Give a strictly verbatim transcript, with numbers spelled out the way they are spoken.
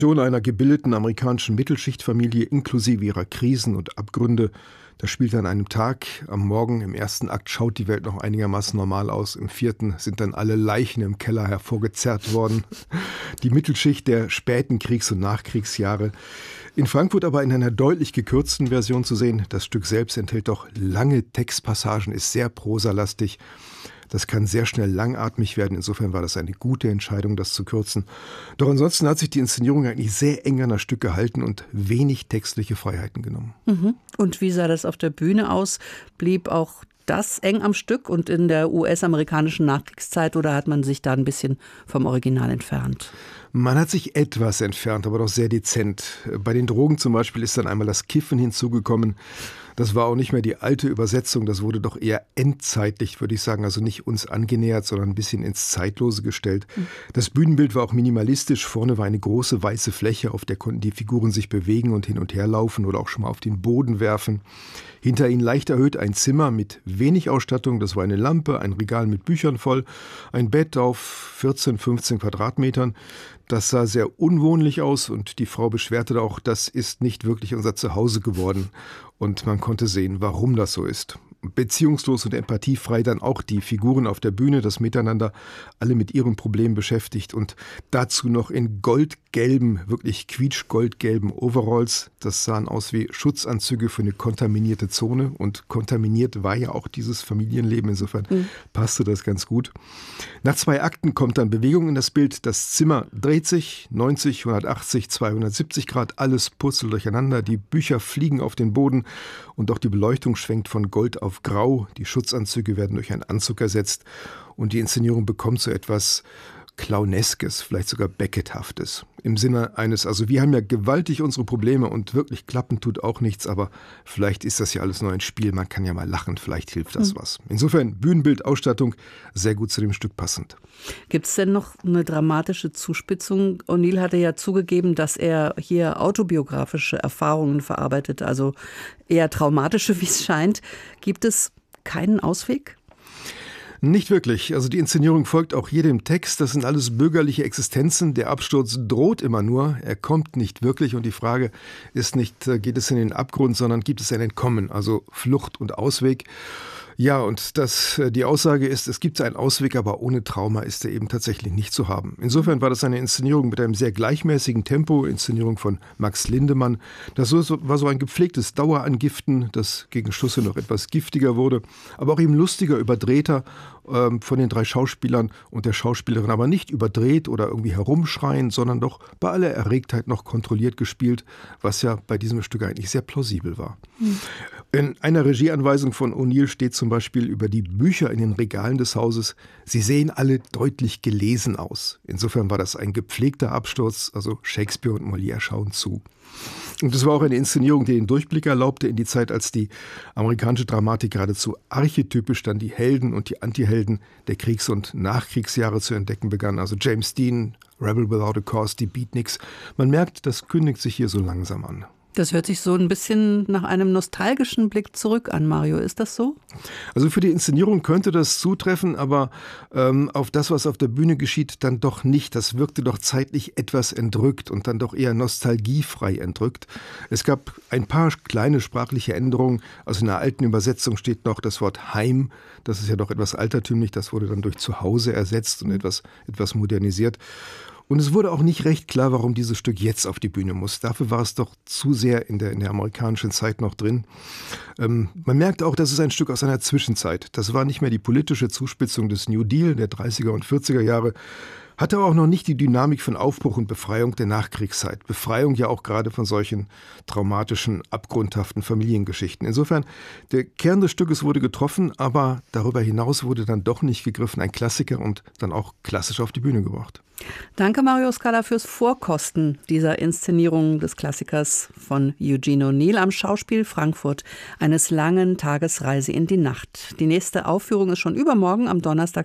Sohn einer gebildeten amerikanischen Mittelschichtfamilie inklusive ihrer Krisen und Abgründe. Das spielt an einem Tag. Am Morgen im ersten Akt schaut die Welt noch einigermaßen normal aus. Im vierten sind dann alle Leichen im Keller hervorgezerrt worden. Die Mittelschicht der späten Kriegs- und Nachkriegsjahre. In Frankfurt aber in einer deutlich gekürzten Version zu sehen. Das Stück selbst enthält doch lange Textpassagen, ist sehr prosalastig. Das kann sehr schnell langatmig werden. Insofern war das eine gute Entscheidung, das zu kürzen. Doch ansonsten hat sich die Inszenierung eigentlich sehr eng an das Stück gehalten und wenig textliche Freiheiten genommen. Mhm. Und wie sah das auf der Bühne aus? Blieb auch das eng am Stück und in der U S-amerikanischen Nachkriegszeit, oder hat man sich da ein bisschen vom Original entfernt? Man hat sich etwas entfernt, aber doch sehr dezent. Bei den Drogen zum Beispiel ist dann einmal das Kiffen hinzugekommen. Das war auch nicht mehr die alte Übersetzung, das wurde doch eher endzeitlich, würde ich sagen, also nicht uns angenähert, sondern ein bisschen ins Zeitlose gestellt. Mhm. Das Bühnenbild war auch minimalistisch, vorne war eine große weiße Fläche, auf der konnten die Figuren sich bewegen und hin und her laufen oder auch schon mal auf den Boden werfen. Hinter ihnen leicht erhöht ein Zimmer mit wenig Ausstattung, das war eine Lampe, ein Regal mit Büchern voll, ein Bett auf vierzehn, fünfzehn Quadratmetern. Das sah sehr unwohnlich aus und die Frau beschwerte auch, das ist nicht wirklich unser Zuhause geworden. Und man konnte sehen, warum das so ist. Beziehungslos und empathiefrei dann auch die Figuren auf der Bühne, das Miteinander, alle mit ihren Problemen beschäftigt und dazu noch in goldgelben, wirklich quietschgoldgelben Overalls. Das sahen aus wie Schutzanzüge für eine kontaminierte Zone und kontaminiert war ja auch dieses Familienleben, insofern mhm. passte das ganz gut. Nach zwei Akten kommt dann Bewegung in das Bild, das Zimmer dreht sich, neunzig, hundertachtzig, zweihundertsiebzig Grad, alles puzzelt durcheinander, die Bücher fliegen auf den Boden und auch die Beleuchtung schwenkt von Gold auf Grau, die Schutzanzüge werden durch einen Anzug ersetzt und die Inszenierung bekommt so etwas Clowneskes, vielleicht sogar Beckett-haftes. Im Sinne eines, also wir haben ja gewaltig unsere Probleme und wirklich klappen tut auch nichts, aber vielleicht ist das ja alles nur ein Spiel, man kann ja mal lachen, vielleicht hilft das mhm. was. Insofern Bühnenbild, Ausstattung, sehr gut zu dem Stück passend. Gibt es denn noch eine dramatische Zuspitzung? O'Neill hatte ja zugegeben, dass er hier autobiografische Erfahrungen verarbeitet, also eher traumatische, wie es scheint. Gibt es keinen Ausweg? Nicht wirklich. Also die Inszenierung folgt auch hier dem Text. Das sind alles bürgerliche Existenzen. Der Absturz droht immer nur. Er kommt nicht wirklich. Und die Frage ist nicht, geht es in den Abgrund, sondern gibt es ein Entkommen, also Flucht und Ausweg. Ja, und das, die Aussage ist, es gibt einen Ausweg, aber ohne Trauma ist er eben tatsächlich nicht zu haben. Insofern war das eine Inszenierung mit einem sehr gleichmäßigen Tempo, Inszenierung von Max Lindemann. Das war so ein gepflegtes Dauerangiften, das gegen Schlusse noch etwas giftiger wurde, aber auch eben lustiger, überdrehter ähm, von den drei Schauspielern und der Schauspielerin, aber nicht überdreht oder irgendwie herumschreien, sondern doch bei aller Erregtheit noch kontrolliert gespielt, was ja bei diesem Stück eigentlich sehr plausibel war. Mhm. In einer Regieanweisung von O'Neill steht zum Beispiel über die Bücher in den Regalen des Hauses, sie sehen alle deutlich gelesen aus. Insofern war das ein gepflegter Absturz, also Shakespeare und Molière schauen zu. Und es war auch eine Inszenierung, die den Durchblick erlaubte in die Zeit, als die amerikanische Dramatik geradezu archetypisch dann die Helden und die Antihelden der Kriegs- und Nachkriegsjahre zu entdecken begann. Also James Dean, Rebel Without a Cause, die Beatniks. Man merkt, das kündigt sich hier so langsam an. Das hört sich so ein bisschen nach einem nostalgischen Blick zurück an, Mario. Ist das so? Also für die Inszenierung könnte das zutreffen, aber ähm, auf das, was auf der Bühne geschieht, dann doch nicht. Das wirkte doch zeitlich etwas entrückt und dann doch eher nostalgiefrei entrückt. Es gab ein paar kleine sprachliche Änderungen. Also in der alten Übersetzung steht noch das Wort Heim. Das ist ja doch etwas altertümlich. Das wurde dann durch Zuhause ersetzt und etwas, etwas modernisiert. Und es wurde auch nicht recht klar, warum dieses Stück jetzt auf die Bühne muss. Dafür war es doch zu sehr in der, in der amerikanischen Zeit noch drin. Ähm, man merkt auch, das ist ein Stück aus einer Zwischenzeit. Das war nicht mehr die politische Zuspitzung des New Deal der dreißiger und vierziger Jahre, hatte aber auch noch nicht die Dynamik von Aufbruch und Befreiung der Nachkriegszeit. Befreiung ja auch gerade von solchen traumatischen, abgrundhaften Familiengeschichten. Insofern, der Kern des Stückes wurde getroffen, aber darüber hinaus wurde dann doch nicht gegriffen. Ein Klassiker und dann auch klassisch auf die Bühne gebracht. Danke, Mario Scala, fürs Vorkosten dieser Inszenierung des Klassikers von Eugene O'Neill am Schauspiel Frankfurt, eines langen Tages Reise in die Nacht. Die nächste Aufführung ist schon übermorgen am Donnerstag,